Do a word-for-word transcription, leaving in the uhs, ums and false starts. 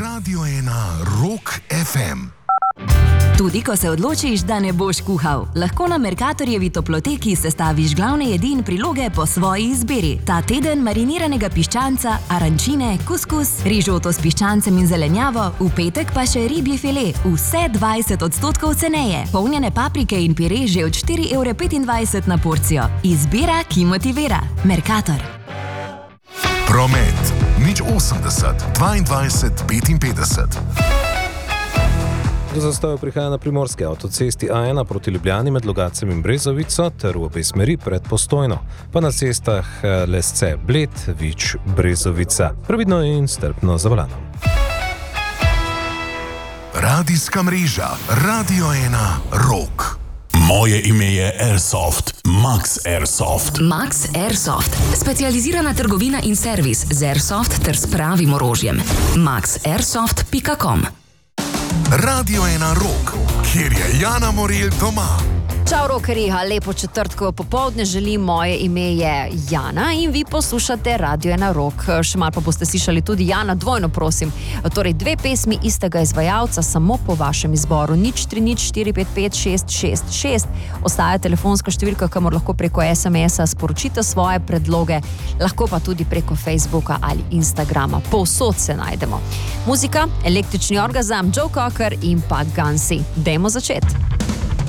Radio ena Rock ef em. Tudi ko se odločiš, da ne boš kuhal, lahko na Mercatorjevi toploteki sestaviš glavne jedi in priloge po svoji izbiri. Ta teden mariniranega piščanca, arančine, kuskus, rižoto s piščancem in zelenjavo, v petek pa še ribji file, vse dvajset odstotkov ceneje. Polnjene paprike in pire že od štiri evre petindvajset na porcijo. Izbira, ki motivira. Mercator. Promet. Nič osemdeset, dvaindvajset, petinpetdeset. Do zastoja prihaja na primorski avtocesti A ena proti Ljubljani med Logatcem in Brezovico ter v obe smeri pred Postojno, pa na cestah Lesce, Bled, Vič, Brezovica. Previdno in strpno za volanom. Radijska mreža Radio ena Rock. Moje ime je Airsoft, Max Airsoft. Max Airsoft, specializirana trgovina in servis z Airsoft ter s pravim orožjem. max airsoft pika com. Radio ena Rock, kjer je Jana Morel doma. Čau, rockerji, lepo četrtkovo popoldne želim, moje ime je Jana in vi poslušate Radio ena Rock. Še malo pa boste slišali tudi Jana, dvojno prosim. Torej, dve pesmi istega izvajalca, samo po vašem izboru. Nič tri nič štiri pet pet šest šest šest. Ostaja telefonska številka, kamor lahko preko es em es-a sporočite svoje predloge, lahko pa tudi preko Facebooka ali Instagrama. Povsod se najdemo. Muzika, Električni orgazam, Joe Cocker in pa Gansi. Dajmo začeti.